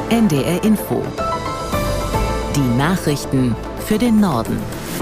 NDR Info. Die Nachrichten für den Norden.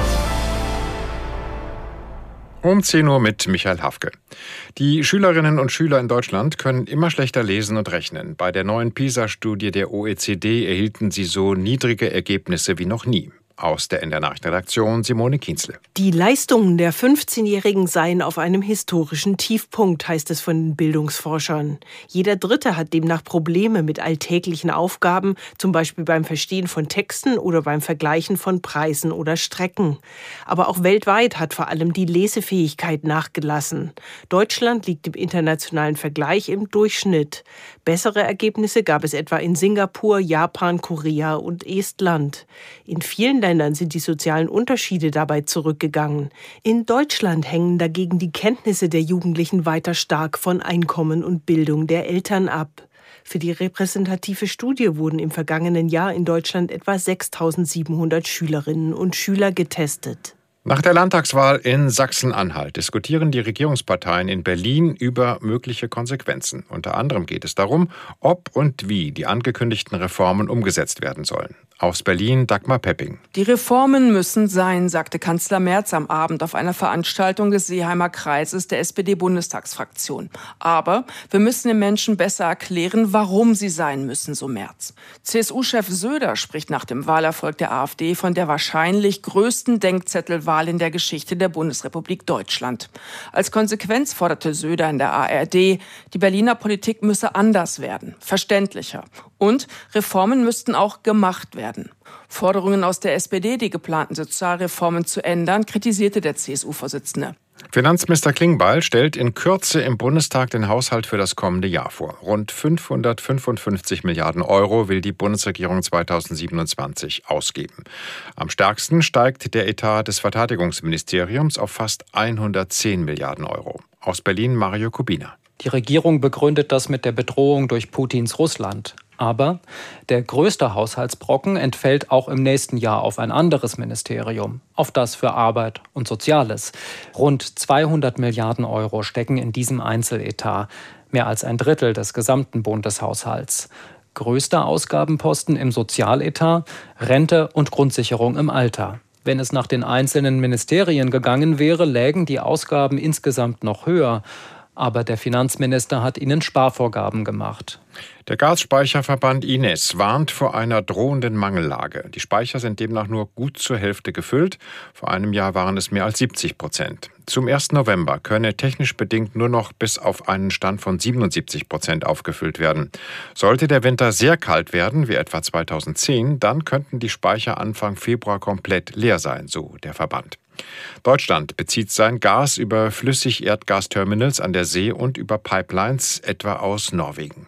Um 10 Uhr mit Michael Hafke. Die Schülerinnen und Schüler in Deutschland können immer schlechter lesen und rechnen. Bei der neuen PISA-Studie der OECD erhielten sie so niedrige Ergebnisse wie noch nie. Aus der NDR Nachrichtenredaktion Simone Kienzle. Die Leistungen der 15-Jährigen seien auf einem historischen Tiefpunkt, heißt es von den Bildungsforschern. Jeder Dritte hat demnach Probleme mit alltäglichen Aufgaben, zum Beispiel beim Verstehen von Texten oder beim Vergleichen von Preisen oder Strecken. Aber auch weltweit hat vor allem die Lesefähigkeit nachgelassen. Deutschland liegt im internationalen Vergleich im Durchschnitt. Bessere Ergebnisse gab es etwa in Singapur, Japan, Korea und Estland. In vielen Ländern sind die sozialen Unterschiede dabei zurückgegangen. In Deutschland hängen dagegen die Kenntnisse der Jugendlichen weiter stark von Einkommen und Bildung der Eltern ab. Für die repräsentative Studie wurden im vergangenen Jahr in Deutschland etwa 6.700 Schülerinnen und Schüler getestet. Nach der Landtagswahl in Sachsen-Anhalt diskutieren die Regierungsparteien in Berlin über mögliche Konsequenzen. Unter anderem geht es darum, ob und wie die angekündigten Reformen umgesetzt werden sollen. Aus Berlin Dagmar Pepping. Die Reformen müssen sein, sagte Kanzler Merz am Abend auf einer Veranstaltung des Seeheimer Kreises der SPD-Bundestagsfraktion. Aber wir müssen den Menschen besser erklären, warum sie sein müssen, so Merz. CSU-Chef Söder spricht nach dem Wahlerfolg der AfD von der wahrscheinlich größten Denkzettelwahl in der Geschichte der Bundesrepublik Deutschland. Als Konsequenz forderte Söder in der ARD, die Berliner Politik müsse anders werden, verständlicher. Und Reformen müssten auch gemacht werden. Forderungen aus der SPD, die geplanten Sozialreformen zu ändern, kritisierte der CSU-Vorsitzende. Finanzminister Klingbeil stellt in Kürze im Bundestag den Haushalt für das kommende Jahr vor. Rund 555 Milliarden Euro will die Bundesregierung 2027 ausgeben. Am stärksten steigt der Etat des Verteidigungsministeriums auf fast 110 Milliarden Euro. Aus Berlin Mario Kubina. Die Regierung begründet das mit der Bedrohung durch Putins Russland. Aber der größte Haushaltsbrocken entfällt auch im nächsten Jahr auf ein anderes Ministerium, auf das für Arbeit und Soziales. Rund 200 Milliarden Euro stecken in diesem Einzeletat, mehr als ein Drittel des gesamten Bundeshaushalts. Größter Ausgabenposten im Sozialetat, Rente und Grundsicherung im Alter. Wenn es nach den einzelnen Ministerien gegangen wäre, lägen die Ausgaben insgesamt noch höher. Aber der Finanzminister hat ihnen Sparvorgaben gemacht. Der Gasspeicherverband Ines warnt vor einer drohenden Mangellage. Die Speicher sind demnach nur gut zur Hälfte gefüllt. Vor einem Jahr waren es mehr als 70%. Zum 1. November könne technisch bedingt nur noch bis auf einen Stand von 77% aufgefüllt werden. Sollte der Winter sehr kalt werden, wie etwa 2010, dann könnten die Speicher Anfang Februar komplett leer sein, so der Verband. Deutschland bezieht sein Gas über Flüssigerdgasterminals an der See und über Pipelines, etwa aus Norwegen.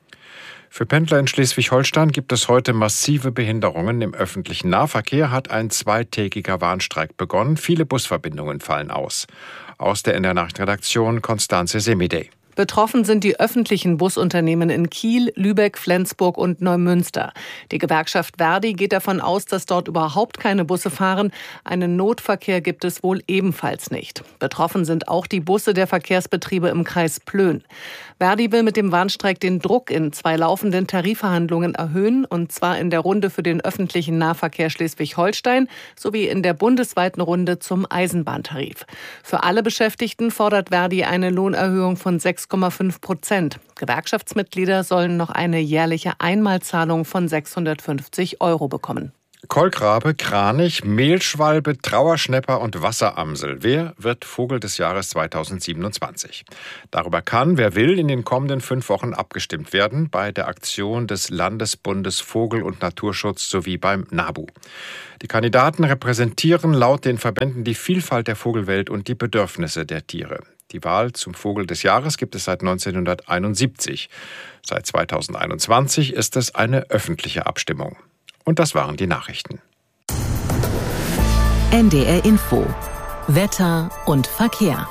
Für Pendler in Schleswig-Holstein gibt es heute massive Behinderungen. Im öffentlichen Nahverkehr hat ein zweitägiger Warnstreik begonnen. Viele Busverbindungen fallen aus. Aus der NDR Nachrichtenredaktion Konstanze Semidey. Betroffen sind die öffentlichen Busunternehmen in Kiel, Lübeck, Flensburg und Neumünster. Die Gewerkschaft Verdi geht davon aus, dass dort überhaupt keine Busse fahren. Einen Notverkehr gibt es wohl ebenfalls nicht. Betroffen sind auch die Busse der Verkehrsbetriebe im Kreis Plön. Verdi will mit dem Warnstreik den Druck in 2 laufenden Tarifverhandlungen erhöhen, und zwar in der Runde für den öffentlichen Nahverkehr Schleswig-Holstein sowie in der bundesweiten Runde zum Eisenbahntarif. Für alle Beschäftigten fordert Verdi eine Lohnerhöhung von 6,5%. Gewerkschaftsmitglieder sollen noch eine jährliche Einmalzahlung von 650 € bekommen. Kolkrabe, Kranich, Mehlschwalbe, Trauerschnäpper und Wasseramsel. Wer wird Vogel des Jahres 2027? Darüber kann, wer will, in den kommenden 5 Wochen abgestimmt werden bei der Aktion des Landesbundes Vogel- und Naturschutz sowie beim NABU. Die Kandidaten repräsentieren laut den Verbänden die Vielfalt der Vogelwelt und die Bedürfnisse der Tiere. Die Wahl zum Vogel des Jahres gibt es seit 1971. Seit 2021 ist es eine öffentliche Abstimmung. Und das waren die Nachrichten. NDR Info. Wetter und Verkehr.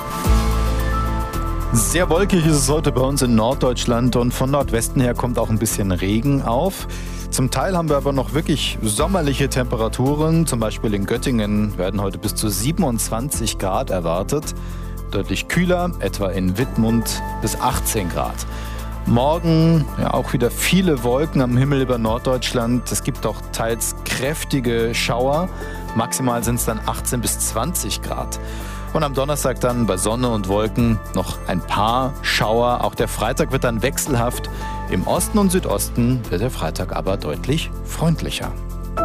Sehr wolkig ist es heute bei uns in Norddeutschland und von Nordwesten her kommt auch ein bisschen Regen auf. Zum Teil haben wir aber noch wirklich sommerliche Temperaturen. Zum Beispiel in Göttingen werden heute bis zu 27 Grad erwartet. Deutlich kühler, etwa in Wittmund bis 18 Grad. Morgen auch wieder viele Wolken am Himmel über Norddeutschland. Es gibt auch teils kräftige Schauer. Maximal sind es dann 18 bis 20 Grad. Und am Donnerstag dann bei Sonne und Wolken noch ein paar Schauer. Auch der Freitag wird dann wechselhaft. Im Osten und Südosten wird der Freitag aber deutlich freundlicher.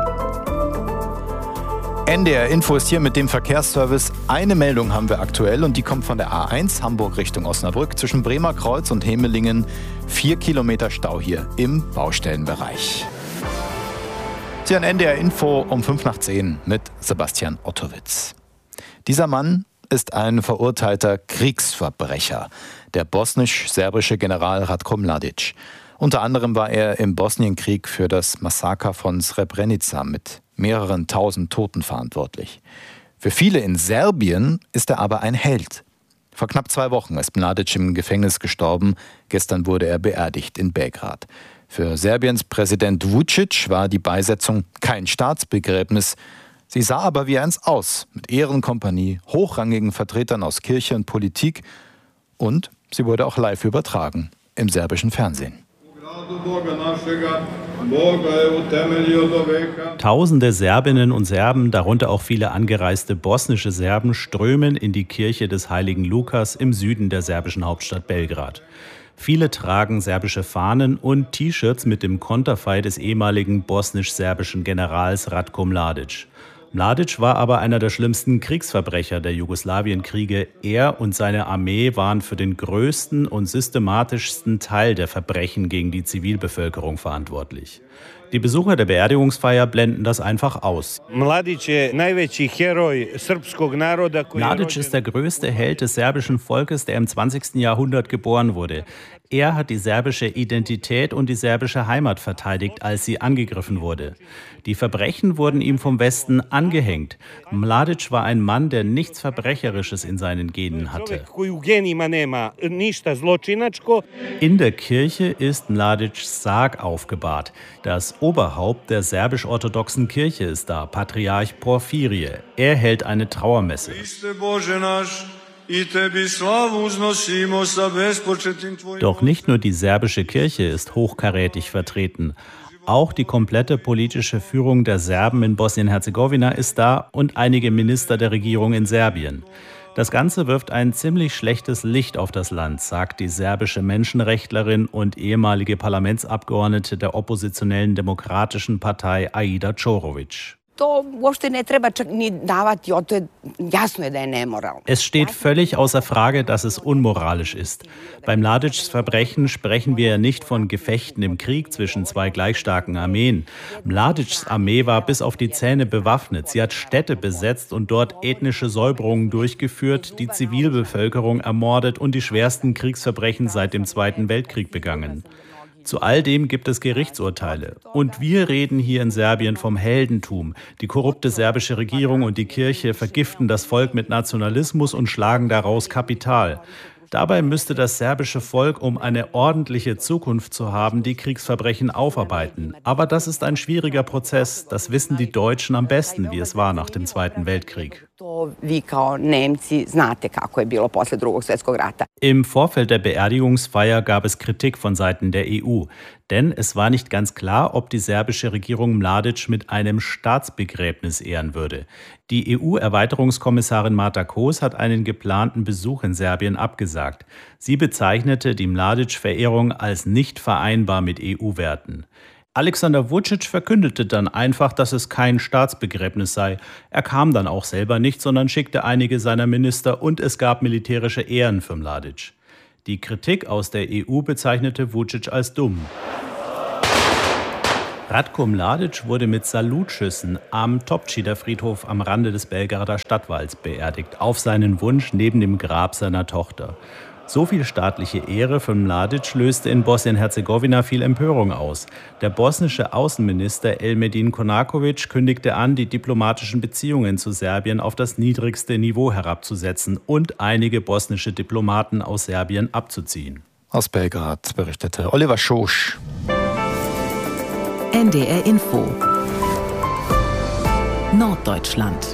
NDR Info ist hier mit dem Verkehrsservice. Eine Meldung haben wir aktuell und die kommt von der A1 Hamburg Richtung Osnabrück. Zwischen Bremer Kreuz und Hemelingen 4 Kilometer Stau hier im Baustellenbereich. Sie an NDR Info um 5:10 mit Sebastian Ottowitz. Dieser Mann ist ein verurteilter Kriegsverbrecher, der bosnisch-serbische General Ratko Mladic. Unter anderem war er im Bosnienkrieg für das Massaker von Srebrenica mit mehreren tausend Toten verantwortlich. Für viele in Serbien ist er aber ein Held. Vor knapp 2 Wochen ist Mladic im Gefängnis gestorben. Gestern wurde er beerdigt in Belgrad. Für Serbiens Präsident Vučić war die Beisetzung kein Staatsbegräbnis. Sie sah aber wie eins aus, mit Ehrenkompanie, hochrangigen Vertretern aus Kirche und Politik. Und sie wurde auch live übertragen im serbischen Fernsehen. Tausende Serbinnen und Serben, darunter auch viele angereiste bosnische Serben, strömen in die Kirche des heiligen Lukas im Süden der serbischen Hauptstadt Belgrad. Viele tragen serbische Fahnen und T-Shirts mit dem Konterfei des ehemaligen bosnisch-serbischen Generals Ratko Mladic. Mladic war aber einer der schlimmsten Kriegsverbrecher der Jugoslawienkriege. Er und seine Armee waren für den größten und systematischsten Teil der Verbrechen gegen die Zivilbevölkerung verantwortlich. Die Besucher der Beerdigungsfeier blenden das einfach aus. Mladic ist der größte Held des serbischen Volkes, der im 20. Jahrhundert geboren wurde. Er hat die serbische Identität und die serbische Heimat verteidigt, als sie angegriffen wurde. Die Verbrechen wurden ihm vom Westen angehängt. Mladic war ein Mann, der nichts Verbrecherisches in seinen Genen hatte. In der Kirche ist Mladics Sarg aufgebahrt. Das Oberhaupt der serbisch-orthodoxen Kirche ist da, Patriarch Porphyrie. Er hält eine Trauermesse. Doch nicht nur die serbische Kirche ist hochkarätig vertreten. Auch die komplette politische Führung der Serben in Bosnien-Herzegowina ist da und einige Minister der Regierung in Serbien. Das Ganze wirft ein ziemlich schlechtes Licht auf das Land, sagt die serbische Menschenrechtlerin und ehemalige Parlamentsabgeordnete der oppositionellen Demokratischen Partei Aida Ćorović. Es steht völlig außer Frage, dass es unmoralisch ist. Bei Mladics Verbrechen sprechen wir nicht von Gefechten im Krieg zwischen 2 gleich starken Armeen. Mladics Armee war bis auf die Zähne bewaffnet. Sie hat Städte besetzt und dort ethnische Säuberungen durchgeführt, die Zivilbevölkerung ermordet und die schwersten Kriegsverbrechen seit dem Zweiten Weltkrieg begangen. Zu all dem gibt es Gerichtsurteile. Und wir reden hier in Serbien vom Heldentum. Die korrupte serbische Regierung und die Kirche vergiften das Volk mit Nationalismus und schlagen daraus Kapital. Dabei müsste das serbische Volk, um eine ordentliche Zukunft zu haben, die Kriegsverbrechen aufarbeiten. Aber das ist ein schwieriger Prozess. Das wissen die Deutschen am besten, wie es war nach dem Zweiten Weltkrieg. Im Vorfeld der Beerdigungsfeier gab es Kritik von Seiten der EU. Denn es war nicht ganz klar, ob die serbische Regierung Mladic mit einem Staatsbegräbnis ehren würde. Die EU-Erweiterungskommissarin Marta Kos hat einen geplanten Besuch in Serbien abgesagt. Sie bezeichnete die Mladic-Verehrung als nicht vereinbar mit EU-Werten. Alexander Vučić verkündete dann einfach, dass es kein Staatsbegräbnis sei. Er kam dann auch selber nicht, sondern schickte einige seiner Minister und es gab militärische Ehren für Mladic. Die Kritik aus der EU bezeichnete Vučić als dumm. Ratko Mladic wurde mit Salutschüssen am Topčider Friedhof am Rande des Belgrader Stadtwalds beerdigt, auf seinen Wunsch neben dem Grab seiner Tochter. So viel staatliche Ehre von Mladic löste in Bosnien-Herzegowina viel Empörung aus. Der bosnische Außenminister Elmedin Konaković kündigte an, die diplomatischen Beziehungen zu Serbien auf das niedrigste Niveau herabzusetzen und einige bosnische Diplomaten aus Serbien abzuziehen. Aus Belgrad berichtete Oliver Schosch. NDR Info Norddeutschland.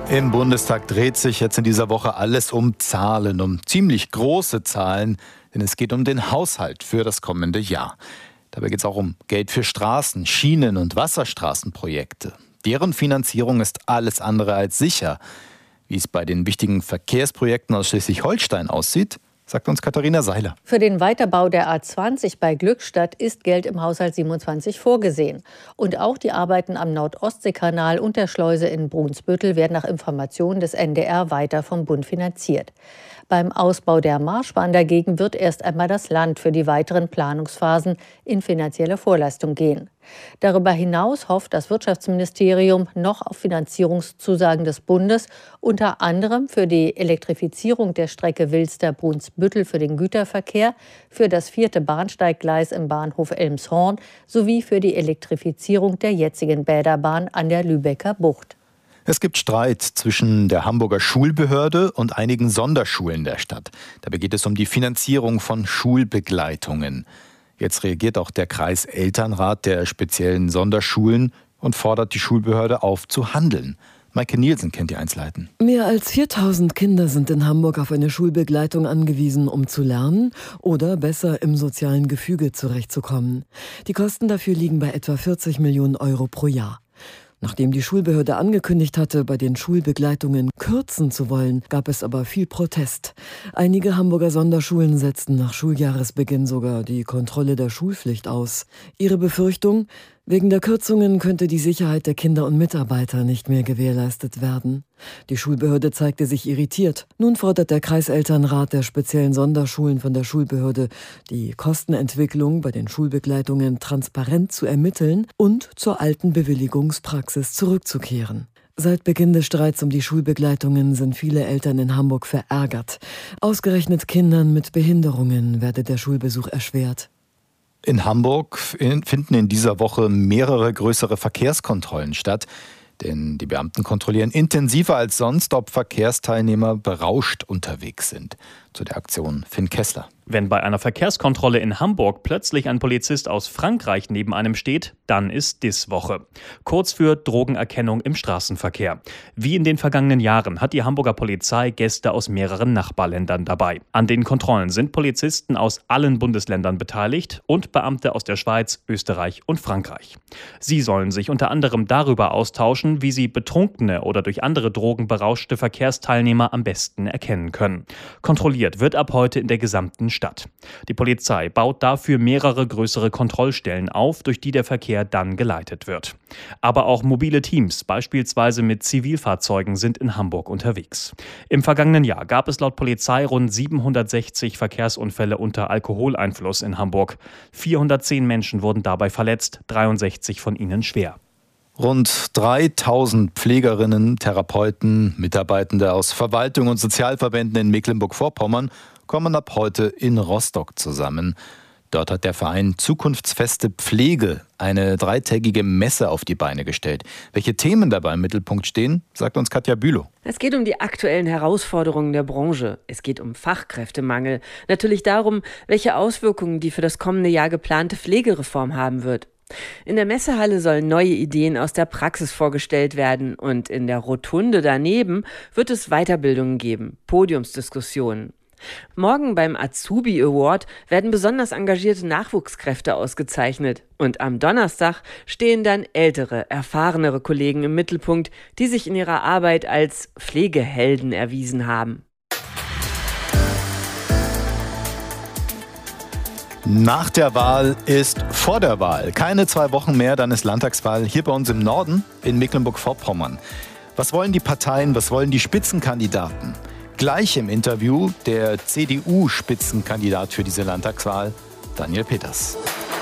Im Bundestag dreht sich jetzt in dieser Woche alles um Zahlen, um ziemlich große Zahlen, denn es geht um den Haushalt für das kommende Jahr. Dabei geht es auch um Geld für Straßen, Schienen- und Wasserstraßenprojekte. Deren Finanzierung ist alles andere als sicher. Wie es bei den wichtigen Verkehrsprojekten aus Schleswig-Holstein aussieht, sagt uns Katharina Seiler. Für den Weiterbau der A20 bei Glückstadt ist Geld im Haushalt 27 vorgesehen. Und auch die Arbeiten am Nord-Ostsee-Kanal und der Schleuse in Brunsbüttel werden nach Informationen des NDR weiter vom Bund finanziert. Beim Ausbau der Marschbahn dagegen wird erst einmal das Land für die weiteren Planungsphasen in finanzielle Vorleistung gehen. Darüber hinaus hofft das Wirtschaftsministerium noch auf Finanzierungszusagen des Bundes, unter anderem für die Elektrifizierung der Strecke Wilster-Brunsbüttel für den Güterverkehr, für das 4. Bahnsteiggleis im Bahnhof Elmshorn sowie für die Elektrifizierung der jetzigen Bäderbahn an der Lübecker Bucht. Es gibt Streit zwischen der Hamburger Schulbehörde und einigen Sonderschulen der Stadt. Dabei geht es um die Finanzierung von Schulbegleitungen. Jetzt reagiert auch der Kreiselternrat der speziellen Sonderschulen und fordert die Schulbehörde auf zu handeln. Maike Nielsen kennt die Einzelheiten. Mehr als 4000 Kinder sind in Hamburg auf eine Schulbegleitung angewiesen, um zu lernen oder besser im sozialen Gefüge zurechtzukommen. Die Kosten dafür liegen bei etwa 40 Millionen Euro pro Jahr. Nachdem die Schulbehörde angekündigt hatte, bei den Schulbegleitungen kürzen zu wollen, gab es aber viel Protest. Einige Hamburger Sonderschulen setzten nach Schuljahresbeginn sogar die Kontrolle der Schulpflicht aus. Ihre Befürchtung: Wegen der Kürzungen könnte die Sicherheit der Kinder und Mitarbeiter nicht mehr gewährleistet werden. Die Schulbehörde zeigte sich irritiert. Nun fordert der Kreiselternrat der speziellen Sonderschulen von der Schulbehörde, die Kostenentwicklung bei den Schulbegleitungen transparent zu ermitteln und zur alten Bewilligungspraxis zurückzukehren. Seit Beginn des Streits um die Schulbegleitungen sind viele Eltern in Hamburg verärgert. Ausgerechnet Kindern mit Behinderungen werde der Schulbesuch erschwert. In Hamburg finden in dieser Woche mehrere größere Verkehrskontrollen statt. Denn die Beamten kontrollieren intensiver als sonst, ob Verkehrsteilnehmer berauscht unterwegs sind. Zu der Aktion Finn Kessler. Wenn bei einer Verkehrskontrolle in Hamburg plötzlich ein Polizist aus Frankreich neben einem steht, dann ist DIS-Woche. Kurz für Drogenerkennung im Straßenverkehr. Wie in den vergangenen Jahren hat die Hamburger Polizei Gäste aus mehreren Nachbarländern dabei. An den Kontrollen sind Polizisten aus allen Bundesländern beteiligt und Beamte aus der Schweiz, Österreich und Frankreich. Sie sollen sich unter anderem darüber austauschen, wie sie betrunkene oder durch andere Drogen berauschte Verkehrsteilnehmer am besten erkennen können. Kontrolliert wird ab heute in der gesamten Stadt. Die Polizei baut dafür mehrere größere Kontrollstellen auf, durch die der Verkehr dann geleitet wird. Aber auch mobile Teams, beispielsweise mit Zivilfahrzeugen, sind in Hamburg unterwegs. Im vergangenen Jahr gab es laut Polizei rund 760 Verkehrsunfälle unter Alkoholeinfluss in Hamburg. 410 Menschen wurden dabei verletzt, 63 von ihnen schwer. Rund 3000 Pflegerinnen, Therapeuten, Mitarbeitende aus Verwaltung und Sozialverbänden in Mecklenburg-Vorpommern kommen ab heute in Rostock zusammen. Dort hat der Verein Zukunftsfeste Pflege eine 3-tägige Messe auf die Beine gestellt. Welche Themen dabei im Mittelpunkt stehen, sagt uns Katja Bülow. Es geht um die aktuellen Herausforderungen der Branche. Es geht um Fachkräftemangel. Natürlich darum, welche Auswirkungen die für das kommende Jahr geplante Pflegereform haben wird. In der Messehalle sollen neue Ideen aus der Praxis vorgestellt werden und in der Rotunde daneben wird es Weiterbildungen geben, Podiumsdiskussionen. Morgen beim Azubi Award werden besonders engagierte Nachwuchskräfte ausgezeichnet. Und am Donnerstag stehen dann ältere, erfahrenere Kollegen im Mittelpunkt, die sich in ihrer Arbeit als Pflegehelden erwiesen haben. Nach der Wahl ist vor der Wahl. Keine 2 Wochen mehr, dann ist Landtagswahl hier bei uns im Norden in Mecklenburg-Vorpommern. Was wollen die Parteien, was wollen die Spitzenkandidaten? Gleich im Interview der CDU-Spitzenkandidat für diese Landtagswahl, Daniel Peters.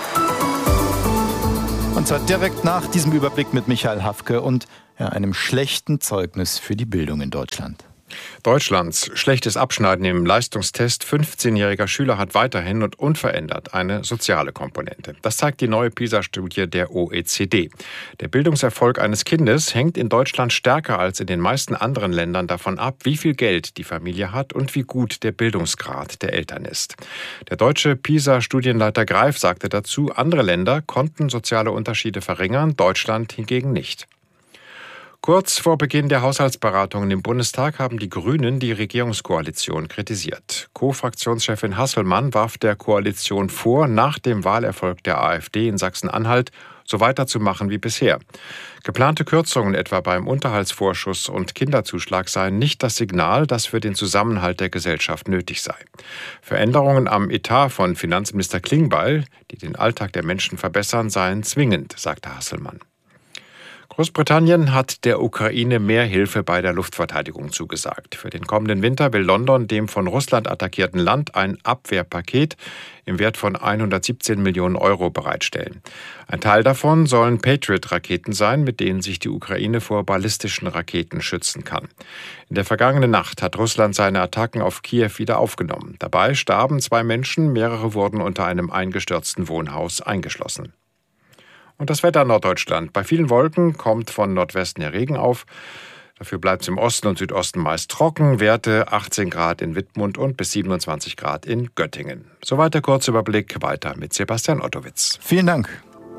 Und zwar direkt nach diesem Überblick mit Michael Hafke und einem schlechten Zeugnis für die Bildung in Deutschland. Deutschlands schlechtes Abschneiden im Leistungstest 15-jähriger Schüler hat weiterhin und unverändert eine soziale Komponente. Das zeigt die neue PISA-Studie der OECD. Der Bildungserfolg eines Kindes hängt in Deutschland stärker als in den meisten anderen Ländern davon ab, wie viel Geld die Familie hat und wie gut der Bildungsgrad der Eltern ist. Der deutsche PISA-Studienleiter Greif sagte dazu, andere Länder konnten soziale Unterschiede verringern, Deutschland hingegen nicht. Kurz vor Beginn der Haushaltsberatungen im Bundestag haben die Grünen die Regierungskoalition kritisiert. Co-Fraktionschefin Hasselmann warf der Koalition vor, nach dem Wahlerfolg der AfD in Sachsen-Anhalt so weiterzumachen wie bisher. Geplante Kürzungen etwa beim Unterhaltsvorschuss und Kinderzuschlag seien nicht das Signal, das für den Zusammenhalt der Gesellschaft nötig sei. Veränderungen am Etat von Finanzminister Klingbeil, die den Alltag der Menschen verbessern, seien zwingend, sagte Hasselmann. Großbritannien hat der Ukraine mehr Hilfe bei der Luftverteidigung zugesagt. Für den kommenden Winter will London dem von Russland attackierten Land ein Abwehrpaket im Wert von 117 Millionen Euro bereitstellen. Ein Teil davon sollen Patriot-Raketen sein, mit denen sich die Ukraine vor ballistischen Raketen schützen kann. In der vergangenen Nacht hat Russland seine Attacken auf Kiew wieder aufgenommen. Dabei starben 2 Menschen, mehrere wurden unter einem eingestürzten Wohnhaus eingeschlossen. Und das Wetter in Norddeutschland. Bei vielen Wolken kommt von Nordwesten her Regen auf. Dafür bleibt es im Osten und Südosten meist trocken. Werte 18 Grad in Wittmund und bis 27 Grad in Göttingen. Soweit der Kurzüberblick. Weiter mit Sebastian Ottowitz. Vielen Dank.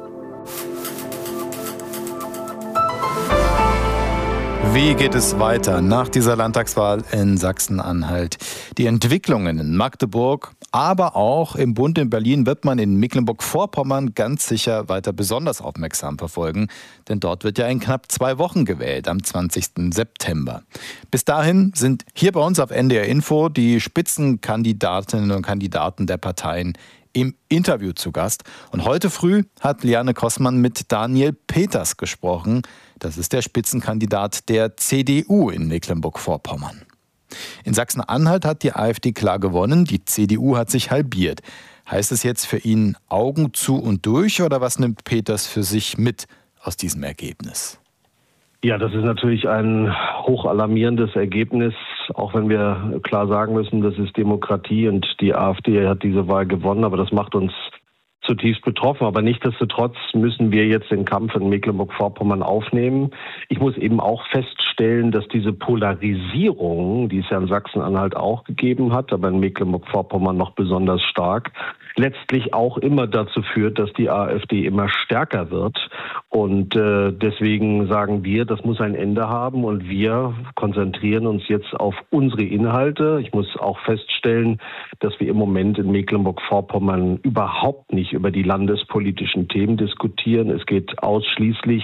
Wie geht es weiter nach dieser Landtagswahl in Sachsen-Anhalt? Die Entwicklungen in Magdeburg, aber auch im Bund in Berlin wird man in Mecklenburg-Vorpommern ganz sicher weiter besonders aufmerksam verfolgen. Denn dort wird ja in knapp 2 Wochen gewählt, am 20. September. Bis dahin sind hier bei uns auf NDR Info die Spitzenkandidatinnen und Kandidaten der Parteien im Interview zu Gast. Und heute früh hat Liane Kossmann mit Daniel Peters gesprochen. Das ist der Spitzenkandidat der CDU in Mecklenburg-Vorpommern. In Sachsen-Anhalt hat die AfD klar gewonnen, die CDU hat sich halbiert. Heißt es jetzt für ihn Augen zu und durch oder was nimmt Peters für sich mit aus diesem Ergebnis? Ja, das ist natürlich ein hochalarmierendes Ergebnis, auch wenn wir klar sagen müssen, das ist Demokratie und die AfD hat diese Wahl gewonnen, aber das macht uns zutiefst betroffen. Aber nichtsdestotrotz müssen wir jetzt den Kampf in Mecklenburg-Vorpommern aufnehmen. Ich muss eben auch feststellen, dass diese Polarisierung, die es ja in Sachsen-Anhalt auch gegeben hat, aber in Mecklenburg-Vorpommern noch besonders stark, letztlich auch immer dazu führt, dass die AfD immer stärker wird. Und deswegen sagen wir, das muss ein Ende haben und wir konzentrieren uns jetzt auf unsere Inhalte. Ich muss auch feststellen, dass wir im Moment in Mecklenburg-Vorpommern überhaupt nicht über die landespolitischen Themen diskutieren. Es geht ausschließlich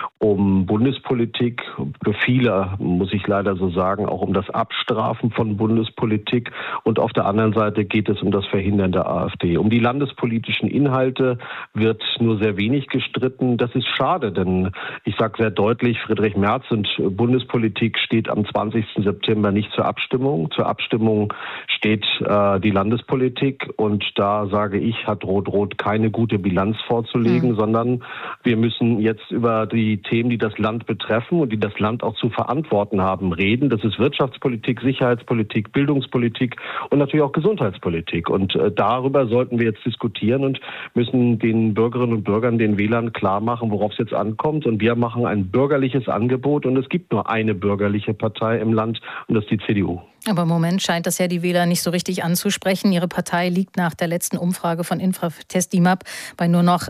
um Bundespolitik. Für viele, muss ich leider so sagen, auch um das Abstrafen von Bundespolitik. Und auf der anderen Seite geht es um das Verhindern der AfD. Um die landespolitischen Inhalte wird nur sehr wenig gestritten. Das ist schade, denn ich sage sehr deutlich, Friedrich Merz und Bundespolitik steht am 20. September nicht zur Abstimmung. Zur Abstimmung steht die Landespolitik und da sage ich, hat Rot-Rot keine gute Bilanz vorzulegen, sondern wir müssen jetzt über die Themen, die das Land betreffen und die das Land auch zu verantworten haben, reden. Das ist Wirtschaftspolitik, Sicherheitspolitik, Bildungspolitik und natürlich auch Gesundheitspolitik. Und darüber sollten wir jetzt diskutieren und müssen den Bürgerinnen und Bürgern, den Wählern klar machen, worauf es jetzt ankommt. Und wir machen ein bürgerliches Angebot und es gibt nur eine bürgerliche Partei im Land und das ist die CDU. Aber im Moment scheint das ja die Wähler nicht so richtig anzusprechen. Ihre Partei liegt nach der letzten Umfrage von Infratest DIMAP bei nur noch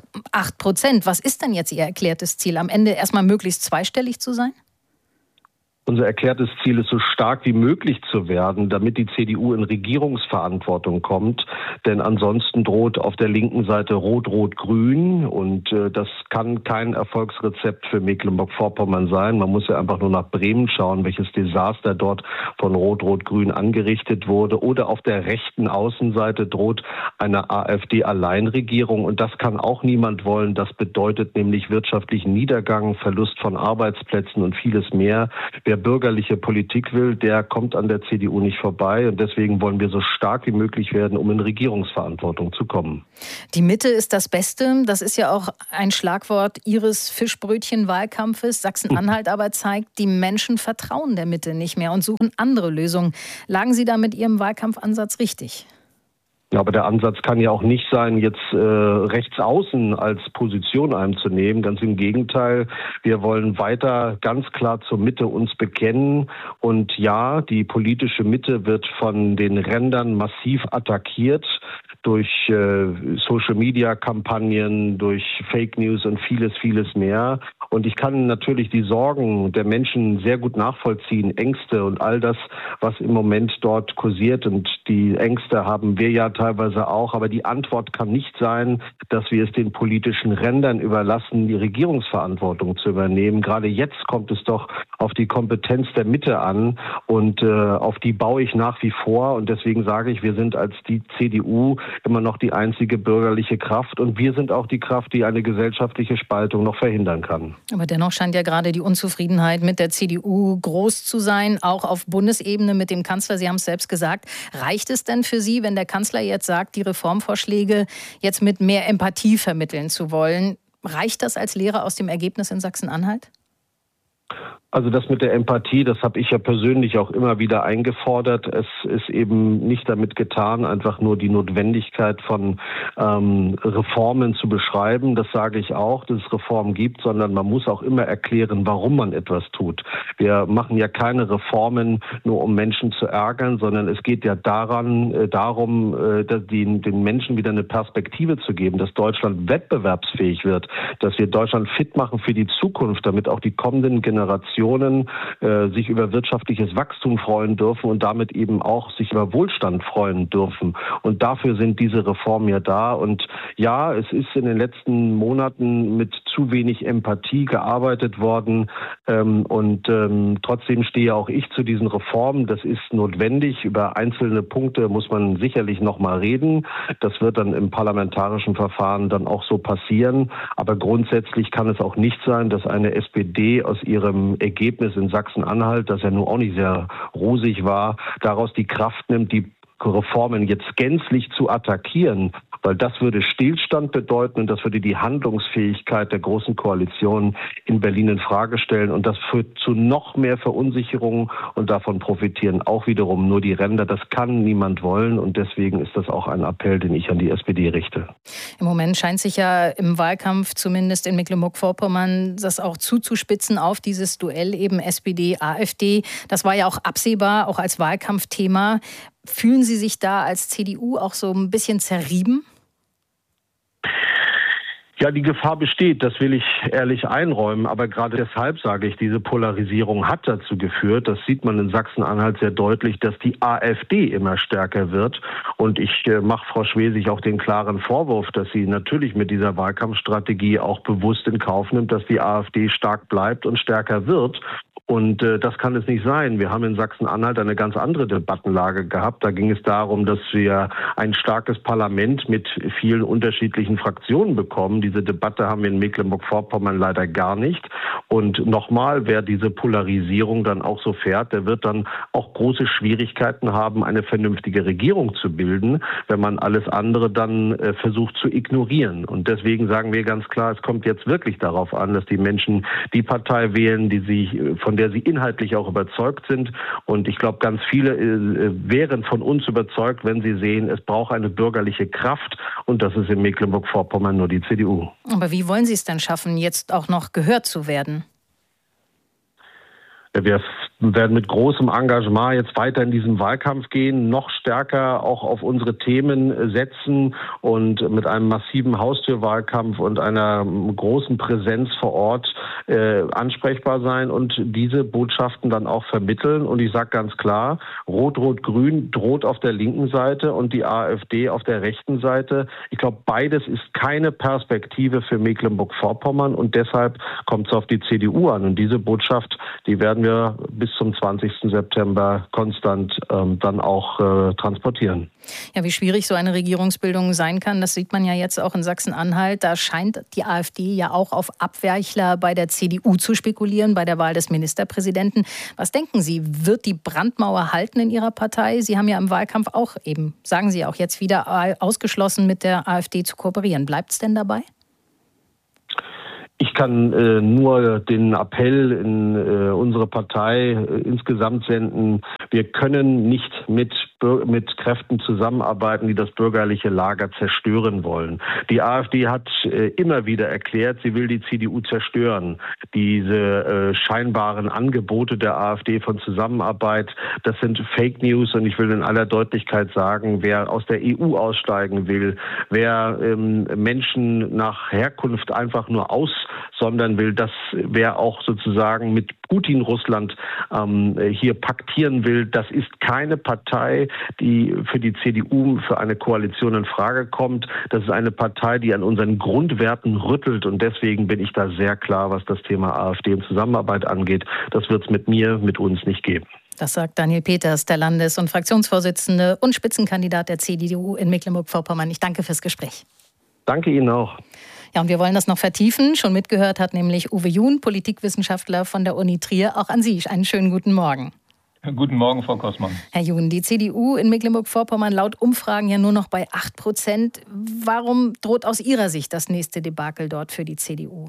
8%. Was ist denn jetzt Ihr erklärtes Ziel? Am Ende erstmal möglichst zweistellig zu sein? Unser erklärtes Ziel ist, so stark wie möglich zu werden, damit die CDU in Regierungsverantwortung kommt. Denn ansonsten droht auf der linken Seite Rot-Rot-Grün. Und das kann kein Erfolgsrezept für Mecklenburg-Vorpommern sein. Man muss ja einfach nur nach Bremen schauen, welches Desaster dort von Rot-Rot-Grün angerichtet wurde. Oder auf der rechten Außenseite droht eine AfD-Alleinregierung. Und das kann auch niemand wollen. Das bedeutet nämlich wirtschaftlichen Niedergang, Verlust von Arbeitsplätzen und vieles mehr. Wer bürgerliche Politik will, der kommt an der CDU nicht vorbei. Und deswegen wollen wir so stark wie möglich werden, um in Regierungsverantwortung zu kommen. Die Mitte ist das Beste. Das ist ja auch ein Schlagwort Ihres Fischbrötchen-Wahlkampfes. Sachsen-Anhalt aber zeigt, die Menschen vertrauen der Mitte nicht mehr und suchen andere Lösungen. Lagen Sie da mit Ihrem Wahlkampfansatz richtig? Ja, aber der Ansatz kann ja auch nicht sein, jetzt rechts außen als Position einzunehmen. Ganz im Gegenteil, wir wollen weiter ganz klar zur Mitte uns bekennen. Und ja, die politische Mitte wird von den Rändern massiv attackiert durch Social-Media-Kampagnen, durch Fake News und vieles, vieles mehr. Und ich kann natürlich die Sorgen der Menschen sehr gut nachvollziehen, Ängste und all das, was im Moment dort kursiert. Und die Ängste haben wir ja teilweise auch. Aber die Antwort kann nicht sein, dass wir es den politischen Rändern überlassen, die Regierungsverantwortung zu übernehmen. Gerade jetzt kommt es doch auf die Kompetenz der Mitte an und auf die baue ich nach wie vor. Und deswegen sage ich, wir sind als die CDU immer noch die einzige bürgerliche Kraft und wir sind auch die Kraft, die eine gesellschaftliche Spaltung noch verhindern kann. Aber dennoch scheint ja gerade die Unzufriedenheit mit der CDU groß zu sein, auch auf Bundesebene mit dem Kanzler. Sie haben es selbst gesagt. Reicht es denn für Sie, wenn der Kanzler jetzt sagt, die Reformvorschläge jetzt mit mehr Empathie vermitteln zu wollen? Reicht das als Lehre aus dem Ergebnis in Sachsen-Anhalt? Also das mit der Empathie, das habe ich ja persönlich auch immer wieder eingefordert. Es ist eben nicht damit getan, einfach nur die Notwendigkeit von Reformen zu beschreiben. Das sage ich auch, dass es Reformen gibt, sondern man muss auch immer erklären, warum man etwas tut. Wir machen ja keine Reformen nur, um Menschen zu ärgern, sondern es geht ja darum, den Menschen wieder eine Perspektive zu geben, dass Deutschland wettbewerbsfähig wird, dass wir Deutschland fit machen für die Zukunft, damit auch die kommenden Generationen sich über wirtschaftliches Wachstum freuen dürfen und damit eben auch sich über Wohlstand freuen dürfen. Und dafür sind diese Reformen ja da. Und ja, es ist in den letzten Monaten mit zu wenig Empathie gearbeitet worden. Trotzdem stehe auch ich zu diesen Reformen. Das ist notwendig. Über einzelne Punkte muss man sicherlich noch mal reden. Das wird dann im parlamentarischen Verfahren dann auch so passieren. Aber grundsätzlich kann es auch nicht sein, dass eine SPD aus ihrem Ergebnis in Sachsen-Anhalt, das ja nun auch nicht sehr rosig war, daraus die Kraft nimmt, die Reformen jetzt gänzlich zu attackieren, weil das würde Stillstand bedeuten und das würde die Handlungsfähigkeit der Großen Koalition in Berlin in Frage stellen und das führt zu noch mehr Verunsicherung und davon profitieren auch wiederum nur die Ränder. Das kann niemand wollen und deswegen ist das auch ein Appell, den ich an die SPD richte. Im Moment scheint sich ja im Wahlkampf, zumindest in Mecklenburg-Vorpommern, das auch zuzuspitzen auf dieses Duell eben SPD-AfD. Das war ja auch absehbar, auch als Wahlkampfthema. Fühlen Sie sich da als CDU auch so ein bisschen zerrieben? Ja, die Gefahr besteht, das will ich ehrlich einräumen. Aber gerade deshalb sage ich, diese Polarisierung hat dazu geführt, das sieht man in Sachsen-Anhalt sehr deutlich, dass die AfD immer stärker wird. Und ich mache Frau Schwesig auch den klaren Vorwurf, dass sie natürlich mit dieser Wahlkampfstrategie auch bewusst in Kauf nimmt, dass die AfD stark bleibt und stärker wird. Und das kann es nicht sein. Wir haben in Sachsen-Anhalt eine ganz andere Debattenlage gehabt. Da ging es darum, dass wir ein starkes Parlament mit vielen unterschiedlichen Fraktionen bekommen. Diese Debatte haben wir in Mecklenburg-Vorpommern leider gar nicht. Und nochmal, wer diese Polarisierung dann auch so fährt, der wird dann auch große Schwierigkeiten haben, eine vernünftige Regierung zu bilden, wenn man alles andere dann versucht zu ignorieren. Und deswegen sagen wir ganz klar, es kommt jetzt wirklich darauf an, dass die Menschen die Partei wählen, von der sie inhaltlich auch überzeugt sind. Und ich glaube, ganz viele wären von uns überzeugt, wenn sie sehen, es braucht eine bürgerliche Kraft. Und das ist in Mecklenburg-Vorpommern nur die CDU. Aber wie wollen Sie es denn schaffen, jetzt auch noch gehört zu werden? Wir werden mit großem Engagement jetzt weiter in diesen Wahlkampf gehen, noch stärker auch auf unsere Themen setzen und mit einem massiven Haustürwahlkampf und einer großen Präsenz vor Ort ansprechbar sein und diese Botschaften dann auch vermitteln. Und ich sage ganz klar, Rot-Rot-Grün droht auf der linken Seite und die AfD auf der rechten Seite. Ich glaube, beides ist keine Perspektive für Mecklenburg-Vorpommern und deshalb kommt es auf die CDU an. Und diese Botschaft, die werden wir bis zum 20. September konstant dann auch transportieren. Ja, wie schwierig so eine Regierungsbildung sein kann, das sieht man ja jetzt auch in Sachsen-Anhalt. Da scheint die AfD ja auch auf Abweichler bei der CDU zu spekulieren, bei der Wahl des Ministerpräsidenten. Was denken Sie, wird die Brandmauer halten in Ihrer Partei? Sie haben ja im Wahlkampf auch eben, sagen Sie auch jetzt wieder, ausgeschlossen, mit der AfD zu kooperieren. Bleibt es denn dabei? Ich kann nur den Appell in unsere Partei insgesamt senden. Wir können nicht mit Kräften zusammenarbeiten, die das bürgerliche Lager zerstören wollen. Die AfD hat immer wieder erklärt, sie will die CDU zerstören. Diese scheinbaren Angebote der AfD von Zusammenarbeit, das sind Fake News, und ich will in aller Deutlichkeit sagen, wer aus der EU aussteigen will, wer Menschen nach Herkunft einfach nur aussondern will, wer auch sozusagen mit Putin Russland hier paktieren will, das ist keine Partei, die für die CDU für eine Koalition in Frage kommt. Das ist eine Partei, die an unseren Grundwerten rüttelt, und deswegen bin ich da sehr klar, was das Thema AfD und Zusammenarbeit angeht. Das wird es mit uns nicht geben. Das sagt Daniel Peters, der Landes- und Fraktionsvorsitzende und Spitzenkandidat der CDU in Mecklenburg-Vorpommern. Ich danke fürs Gespräch. Danke Ihnen auch. Ja, und wir wollen das noch vertiefen. Schon mitgehört hat nämlich Uwe Jun, Politikwissenschaftler von der Uni Trier. Auch an Sie einen schönen guten Morgen. Guten Morgen, Frau Kossmann. Herr Jun, die CDU in Mecklenburg-Vorpommern laut Umfragen ja nur noch bei 8%. Warum droht aus Ihrer Sicht das nächste Debakel dort für die CDU?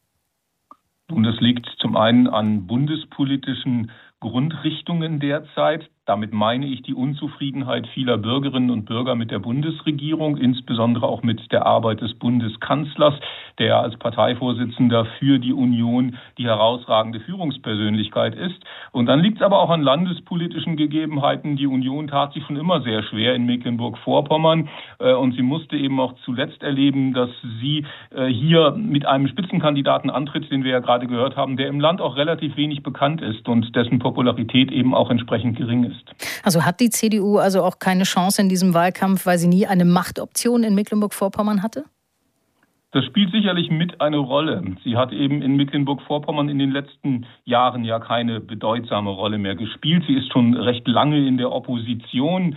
Und das liegt zum einen an bundespolitischen Grundrichtungen derzeit. Damit meine ich die Unzufriedenheit vieler Bürgerinnen und Bürger mit der Bundesregierung, insbesondere auch mit der Arbeit des Bundeskanzlers, der als Parteivorsitzender für die Union die herausragende Führungspersönlichkeit ist. Und dann liegt es aber auch an landespolitischen Gegebenheiten. Die Union tat sich schon immer sehr schwer in Mecklenburg-Vorpommern, und sie musste eben auch zuletzt erleben, dass sie hier mit einem Spitzenkandidaten antritt, den wir ja gerade gehört haben, der im Land auch relativ wenig bekannt ist und dessen Popularität eben auch entsprechend gering ist. Also hat die CDU also auch keine Chance in diesem Wahlkampf, weil sie nie eine Machtoption in Mecklenburg-Vorpommern hatte? Das spielt sicherlich mit eine Rolle. Sie hat eben in Mecklenburg-Vorpommern in den letzten Jahren ja keine bedeutsame Rolle mehr gespielt. Sie ist schon recht lange in der Opposition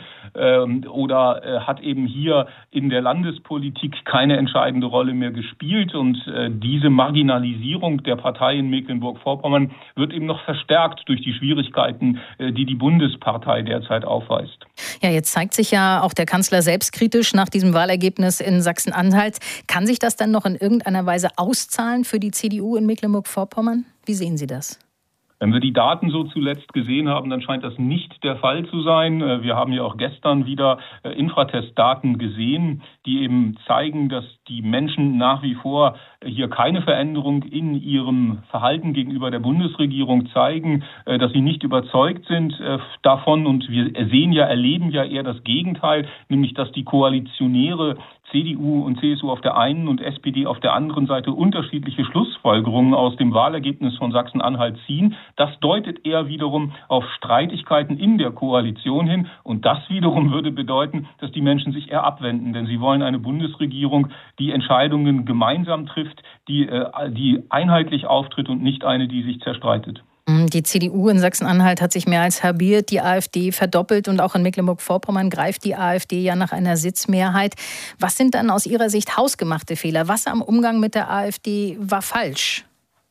oder hat eben hier in der Landespolitik keine entscheidende Rolle mehr gespielt. Und diese Marginalisierung der Partei in Mecklenburg-Vorpommern wird eben noch verstärkt durch die Schwierigkeiten, die die Bundespartei derzeit aufweist. Ja, jetzt zeigt sich ja auch der Kanzler selbstkritisch nach diesem Wahlergebnis in Sachsen-Anhalt. Kann sich das dann noch in irgendeiner Weise auszahlen für die CDU in Mecklenburg-Vorpommern? Wie sehen Sie das? Wenn wir die Daten so zuletzt gesehen haben, dann scheint das nicht der Fall zu sein. Wir haben ja auch gestern wieder Infratest-Daten gesehen, die eben zeigen, dass die Menschen nach wie vor hier keine Veränderung in ihrem Verhalten gegenüber der Bundesregierung zeigen, dass sie nicht überzeugt sind davon. Und wir erleben ja eher das Gegenteil, nämlich dass die Koalitionäre CDU und CSU auf der einen und SPD auf der anderen Seite unterschiedliche Schlussfolgerungen aus dem Wahlergebnis von Sachsen-Anhalt ziehen. Das deutet eher wiederum auf Streitigkeiten in der Koalition hin. Und das wiederum würde bedeuten, dass die Menschen sich eher abwenden. Denn sie wollen eine Bundesregierung, die Entscheidungen gemeinsam trifft, die einheitlich auftritt und nicht eine, die sich zerstreitet. Die CDU in Sachsen-Anhalt hat sich mehr als halbiert, die AfD verdoppelt und auch in Mecklenburg-Vorpommern greift die AfD ja nach einer Sitzmehrheit. Was sind dann aus Ihrer Sicht hausgemachte Fehler? Was am Umgang mit der AfD war falsch?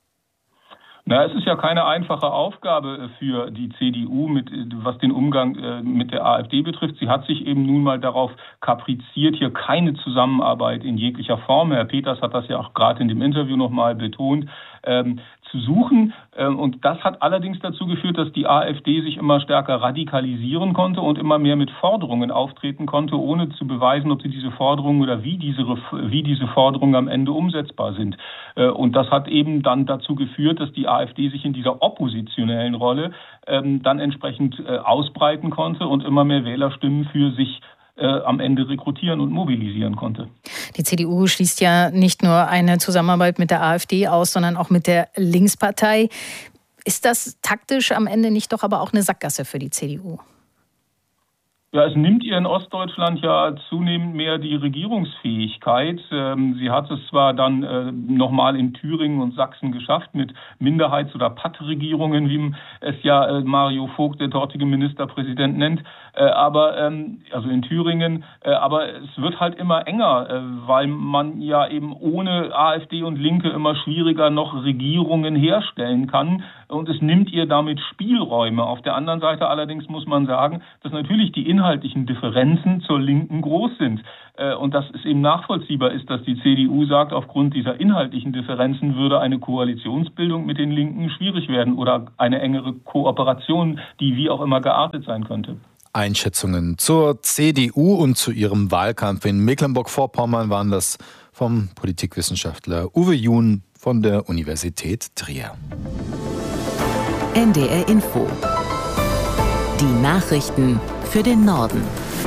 Na, es ist ja keine einfache Aufgabe für die CDU, was den Umgang mit der AfD betrifft. Sie hat sich eben nun mal darauf kapriziert, hier keine Zusammenarbeit in jeglicher Form, Herr Peters hat das ja auch gerade in dem Interview nochmal betont, zu suchen. Und das hat allerdings dazu geführt, dass die AfD sich immer stärker radikalisieren konnte und immer mehr mit Forderungen auftreten konnte, ohne zu beweisen, ob sie diese Forderungen oder wie diese Forderungen am Ende umsetzbar sind. Und das hat eben dann dazu geführt, dass die AfD sich in dieser oppositionellen Rolle dann entsprechend ausbreiten konnte und immer mehr Wählerstimmen für sich am Ende rekrutieren und mobilisieren konnte. Die CDU schließt ja nicht nur eine Zusammenarbeit mit der AfD aus, sondern auch mit der Linkspartei. Ist das taktisch am Ende nicht doch aber auch eine Sackgasse für die CDU? Ja, es nimmt ihr in Ostdeutschland ja zunehmend mehr die Regierungsfähigkeit. Sie hat es zwar dann nochmal in Thüringen und Sachsen geschafft mit Minderheits- oder Pattregierungen, wie es ja Mario Vogt, der dortige Ministerpräsident, nennt, also in Thüringen. Aber es wird halt immer enger, weil man ja eben ohne AfD und Linke immer schwieriger noch Regierungen herstellen kann. Und es nimmt ihr damit Spielräume. Auf der anderen Seite allerdings muss man sagen, dass natürlich die inhaltlichen Differenzen zur Linken groß sind. Und dass es eben nachvollziehbar ist, dass die CDU sagt, aufgrund dieser inhaltlichen Differenzen würde eine Koalitionsbildung mit den Linken schwierig werden oder eine engere Kooperation, die wie auch immer geartet sein könnte. Einschätzungen zur CDU und zu ihrem Wahlkampf in Mecklenburg-Vorpommern waren das vom Politikwissenschaftler Uwe Jun von der Universität Trier. NDR Info. Die Nachrichten für den Norden.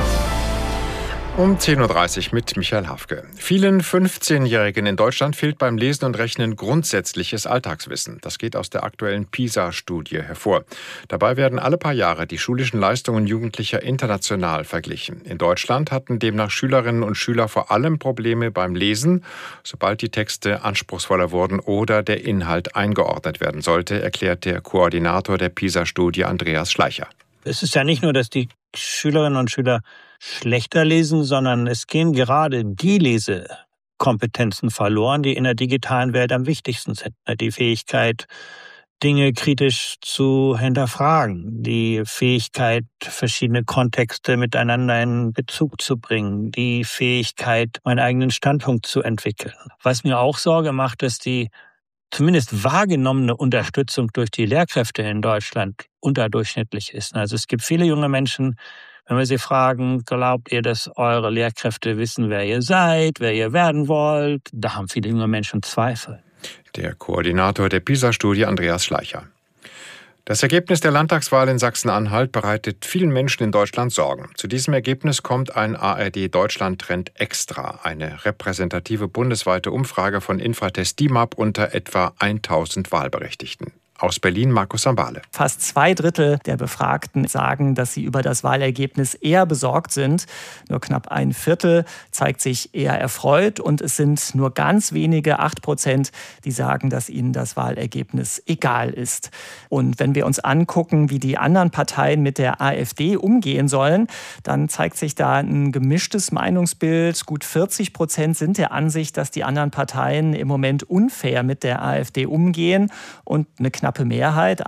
Um 10.30 Uhr mit Michael Hafke. Vielen 15-Jährigen in Deutschland fehlt beim Lesen und Rechnen grundsätzliches Alltagswissen. Das geht aus der aktuellen PISA-Studie hervor. Dabei werden alle paar Jahre die schulischen Leistungen Jugendlicher international verglichen. In Deutschland hatten demnach Schülerinnen und Schüler vor allem Probleme beim Lesen, sobald die Texte anspruchsvoller wurden oder der Inhalt eingeordnet werden sollte, erklärt der Koordinator der PISA-Studie Andreas Schleicher. Es ist ja nicht nur, dass die Schülerinnen und Schüler schlechter lesen, sondern es gehen gerade die Lesekompetenzen verloren, die in der digitalen Welt am wichtigsten sind. Die Fähigkeit, Dinge kritisch zu hinterfragen, die Fähigkeit, verschiedene Kontexte miteinander in Bezug zu bringen, die Fähigkeit, meinen eigenen Standpunkt zu entwickeln. Was mir auch Sorge macht, ist die zumindest wahrgenommene Unterstützung durch die Lehrkräfte in Deutschland unterdurchschnittlich ist. Also es gibt viele junge Menschen, wenn wir sie fragen, glaubt ihr, dass eure Lehrkräfte wissen, wer ihr seid, wer ihr werden wollt? Da haben viele junge Menschen Zweifel. Der Koordinator der PISA-Studie Andreas Schleicher. Das Ergebnis der Landtagswahl in Sachsen-Anhalt bereitet vielen Menschen in Deutschland Sorgen. Zu diesem Ergebnis kommt ein ARD-Deutschland-Trend extra, eine repräsentative bundesweite Umfrage von Infratest DIMAP unter etwa 1000 Wahlberechtigten. Aus Berlin Markus Sambale. Fast 2/3 der Befragten sagen, dass sie über das Wahlergebnis eher besorgt sind. Nur knapp 1/4 zeigt sich eher erfreut. Und es sind nur ganz wenige, 8%, die sagen, dass ihnen das Wahlergebnis egal ist. Und wenn wir uns angucken, wie die anderen Parteien mit der AfD umgehen sollen, dann zeigt sich da ein gemischtes Meinungsbild. Gut 40% sind der Ansicht, dass die anderen Parteien im Moment unfair mit der AfD umgehen. Und eine knappe Mehrheit,